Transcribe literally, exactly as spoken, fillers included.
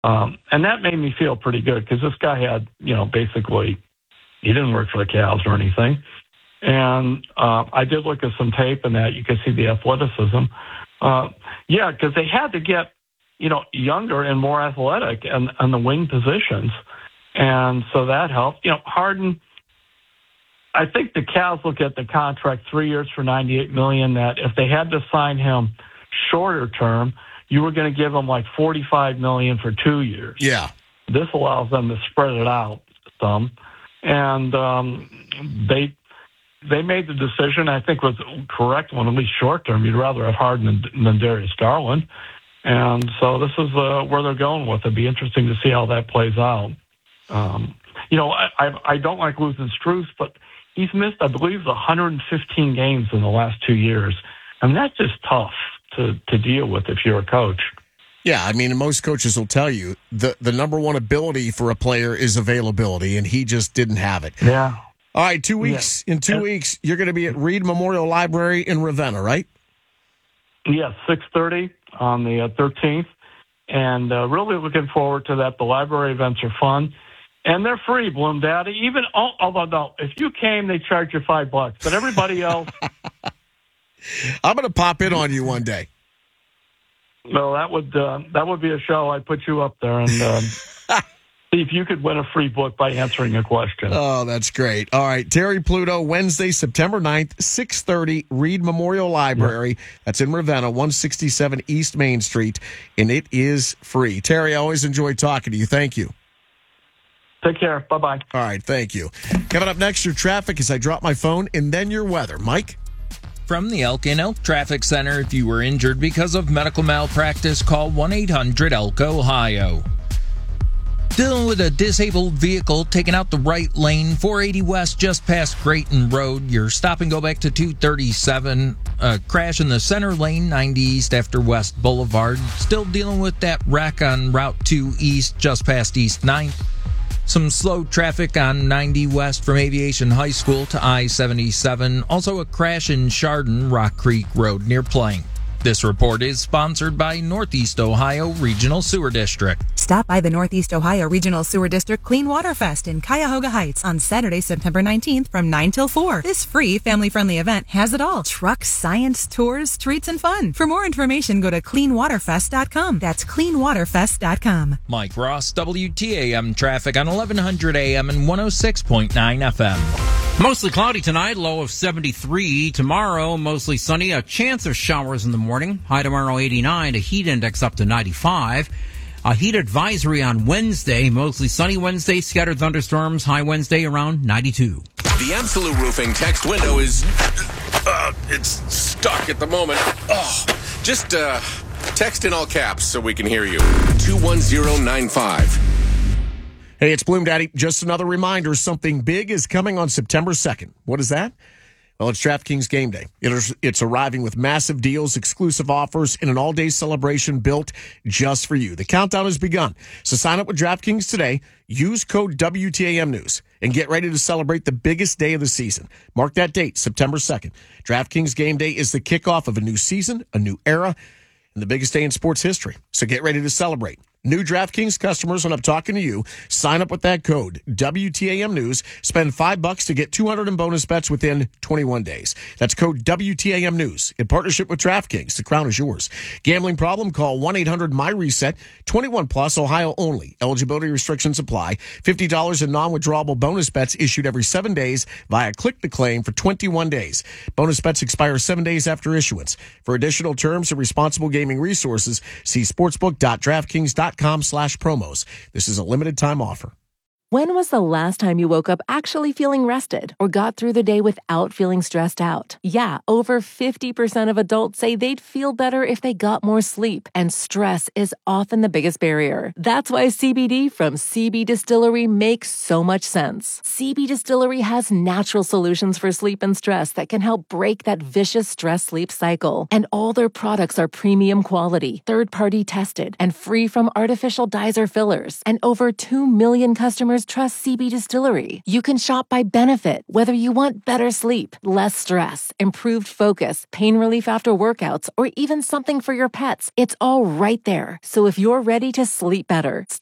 Um, and that made me feel pretty good because this guy had, you know, basically, he didn't work for the Cavs or anything. And uh, I did look at some tape and that you could see the athleticism. Uh, yeah, because they had to get, you know, younger and more athletic and, and the wing positions. And so that helped. You know, Harden, I think the Cavs look at the contract three years for ninety-eight million dollars, that if they had to sign him shorter term, you were going to give him like forty-five million dollars for two years. Yeah. This allows them to spread it out some. And um, they they made the decision, I think was the correct one, at least short term. You'd rather have Harden than, than Darius Garland. And so this is uh, where they're going with it. It'd be interesting to see how that plays out. Um, you know, I, I, I don't like losing Strus, but he's missed, I believe, one hundred fifteen games in the last two years. And that's just tough to, to deal with if you're a coach. Yeah, I mean, most coaches will tell you the, the number one ability for a player is availability, and he just didn't have it. Yeah. All right, two weeks. Yeah. In two yeah. weeks, you're going to be at Reed Memorial Library in Ravenna, right? Yes, six thirty on the uh, thirteenth. And uh, really looking forward to that. The library events are fun. And they're free, Bloom Daddy. Even, although, no, if you came, they charge you five bucks. But everybody else... I'm going to pop in on you one day. Well, that would uh, that would be a show. I'd put you up there and um, see if you could win a free book by answering a question. Oh, that's great. All right, Terry Pluto, Wednesday, September ninth, six thirty, Reed Memorial Library. Yep. That's in Ravenna, one sixty-seven East Main Street, and it is free. Terry, I always enjoy talking to you. Thank you. Take care. Bye-bye. All right, thank you. Coming up next, your traffic as I drop my phone, and then your weather. Mike? From the Elk and Elk Traffic Center, if you were injured because of medical malpractice, call one eight hundred elk ohio. Dealing with a disabled vehicle taking out the right lane, four eighty West just past Creighton Road. Your stop and go back to two thirty-seven. A crash in the center lane, ninety East after West Boulevard. Still dealing with that wreck on Route two East just past East ninth. Some slow traffic on ninety West from Aviation High School to I seventy-seven. Also a crash in Chardon, Rock Creek Road near Plain. This report is sponsored by Northeast Ohio Regional Sewer District. Stop by the Northeast Ohio Regional Sewer District Clean Water Fest in Cuyahoga Heights on Saturday, September nineteenth from nine till four. This free, family-friendly event has it all. Trucks, science, tours, treats, and fun. For more information, go to clean water fest dot com. That's clean water fest dot com. Mike Ross, W T A M traffic on eleven hundred A M and one oh six point nine F M. Mostly cloudy tonight, low of seventy-three. Tomorrow, mostly sunny, a chance of showers in the morning. High tomorrow, eighty-nine. A heat index up to ninety-five. A heat advisory on Wednesday, mostly sunny Wednesday, scattered thunderstorms. High Wednesday around ninety-two. The Absolute Roofing text window is, uh, it's stuck at the moment. Oh, just uh, text in all caps so we can hear you. two one zero nine five. Hey, it's Bloom Daddy. Just another reminder, something big is coming on September second. What is that? Well, it's DraftKings Game Day. It is, it's arriving with massive deals, exclusive offers, and an all-day celebration built just for you. The countdown has begun. So sign up with DraftKings today. Use code W T A M News and get ready to celebrate the biggest day of the season. Mark that date, September second. DraftKings Game Day is the kickoff of a new season, a new era, and the biggest day in sports history. So get ready to celebrate. New DraftKings customers, when I'm talking to you, sign up with that code, W T A M News. Spend five bucks to get two hundred in bonus bets within twenty-one days. That's code W T A M News in partnership with DraftKings. The crown is yours. Gambling problem? Call one eight hundred my reset. twenty-one plus, Ohio only. Eligibility restrictions apply. fifty dollars in non-withdrawable bonus bets issued every seven days via Click to Claim for twenty-one days. Bonus bets expire seven days after issuance. For additional terms and responsible gaming resources, see sportsbook dot draftkings dot com slash promos. This is a limited time offer. When was the last time you woke up actually feeling rested or got through the day without feeling stressed out? Yeah, over fifty percent of adults say they'd feel better if they got more sleep, and stress is often the biggest barrier. That's why C B D from C B Distillery makes so much sense. C B Distillery has natural solutions for sleep and stress that can help break that vicious stress-sleep cycle. And all their products are premium quality, third-party tested, and free from artificial dyes or fillers. And over two million customers customers trust C B Distillery. You can shop by benefit, whether you want better sleep, less stress, improved focus, pain relief after workouts, or even something for your pets. It's all right there. So if you're ready to sleep better,